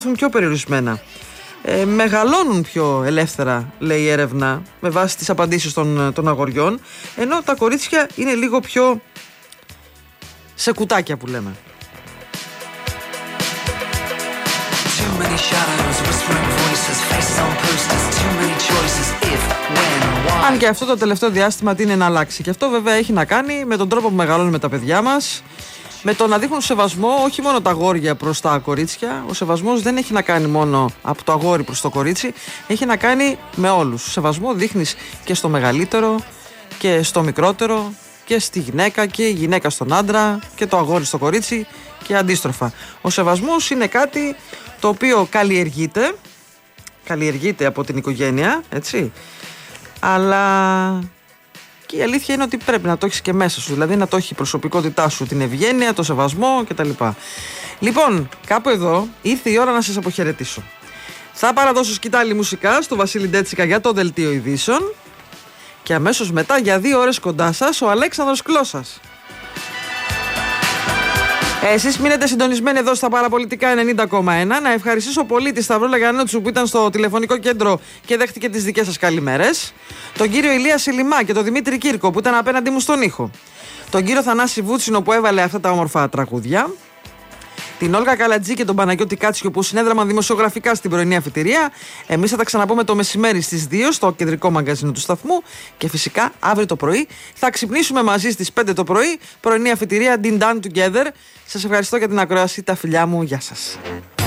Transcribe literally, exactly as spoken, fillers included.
πιο περιορισμένα. Ε, μεγαλώνουν πιο ελεύθερα, λέει η έρευνα, με βάση τις απαντήσεις των, των αγοριών, ενώ τα κορίτσια είναι λίγο πιο σε κουτάκια που λέμε. Αν και αυτό το τελευταίο διάστημα τι είναι να αλλάξει. Και αυτό βέβαια έχει να κάνει με τον τρόπο που μεγαλώνουμε τα παιδιά μας, με το να δείχνουν σεβασμό όχι μόνο τα αγόρια προς τα κορίτσια. Ο σεβασμός δεν έχει να κάνει μόνο από το αγόρι προς το κορίτσι, έχει να κάνει με όλους. Σεβασμό δείχνεις και στο μεγαλύτερο και στο μικρότερο και στη γυναίκα και η γυναίκα στον άντρα και το αγόρι στο κορίτσι και αντίστροφα. Ο σεβασμός είναι κάτι το οποίο καλλιεργείται, καλλιεργείται από την οικογένεια, έτσι, αλλά και η αλήθεια είναι ότι πρέπει να το έχεις και μέσα σου, δηλαδή να το έχει η προσωπικότητά σου, την ευγένεια, το σεβασμό κτλ. Λοιπόν, κάπου εδώ ήρθε η ώρα να σας αποχαιρετήσω. Θα παραδώσω σκητάλη μουσικά στο Βασίλη Ντέτσικα για το Δελτίο Ειδήσεων και αμέσως μετά για δύο ώρες κοντά σας ο Αλέξανδρος Κλώσας. Εσείς μείνετε συντονισμένοι εδώ στα Παραπολιτικά ενενήντα κόμμα ένα. Να ευχαριστήσω πολύ τη Σταυρούλα Γιαννότσου που ήταν στο τηλεφωνικό κέντρο και δέχτηκε τις δικές σας καλημέρες. Τον κύριο Ηλία Σιλιμά και τον Δημήτρη Κύρκο που ήταν απέναντι μου στον ήχο. Τον κύριο Θανάση Βούτσινο που έβαλε αυτά τα όμορφα τραγούδια. Την Όλγα Καλατζή και τον Παναγιώτη Κάτσιο που συνέδραμαν δημοσιογραφικά στην πρωινή αφιτηρία. Εμείς θα τα ξαναπούμε το μεσημέρι στις δύο στο κεντρικό μαγκαζίνο του σταθμού. Και φυσικά αύριο το πρωί θα ξυπνήσουμε μαζί στις πέντε το πρωί. Πρωινή αφιτηρία Din Dan Together. Σας ευχαριστώ για την ακρόαση. Τα φιλιά μου. Γεια σας.